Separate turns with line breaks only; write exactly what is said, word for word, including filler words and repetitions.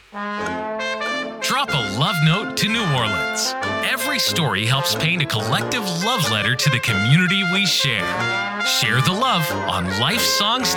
Drop a love note to New Orleans. Every story helps paint a collective love letter to the community we share. Share the love on Life Songs